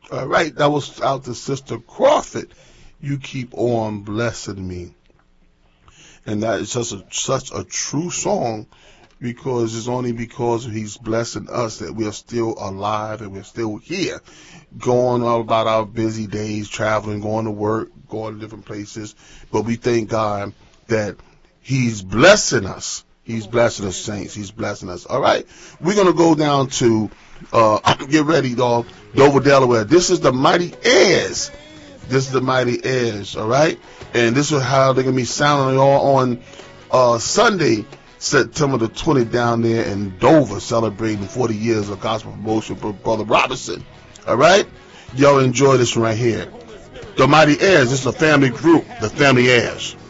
All right, that was out to Sister Crawford. You keep on blessing me. And that is just such a true song because it's only because he's blessing us that we are still alive and we're still here, going all about our busy days, traveling, going to work, going to different places. But we thank God that he's blessing us. He's blessing us, saints. He's blessing us. All right, we're gonna go down to get ready, dog. Dover, Delaware. This is the Mighty Airs. This is the Mighty Airs. All right, and this is how they're gonna be sounding on Sunday, September the 20th, down there in Dover, celebrating 40 years of gospel promotion for Brother Robinson. All right, y'all enjoy this one right here. The Mighty Airs. This is a family group. The Family Airs.